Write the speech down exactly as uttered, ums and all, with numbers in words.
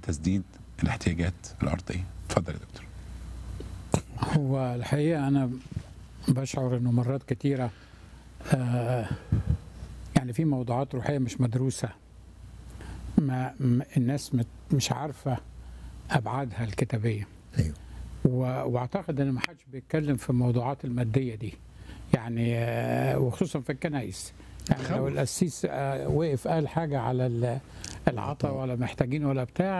تسديد الاحتياجات الارضيه. اتفضل يا دكتور. هو الحقيقة أنا بشعر إنه مرات كتيرة آه يعني في موضوعات روحية مش مدروسة، ما م- الناس مت- مش عارفة أبعادها الكتابية. ايوه و- واعتقد ان ما حدش بيتكلم في الموضوعات الماديه دي، يعني آه، وخصوصا في الكنائس. يعني لو خوف. القسيس آه، وقف قال حاجه على ال- العطا ولا محتاجين ولا بتاع،